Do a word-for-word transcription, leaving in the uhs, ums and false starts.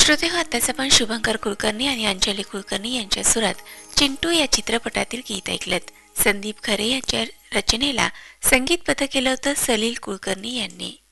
श्रोते हो, आताच आपण शुभंकर कुलकर्णी आणि अंजली कुलकर्णी यांच्या सुरात चिंटू या चित्रपटातील गीत ऐकलत। संदीप खरे यांच्या रचनेला संगीतबद्ध केलं होतं सलील कुलकर्णी यांनी।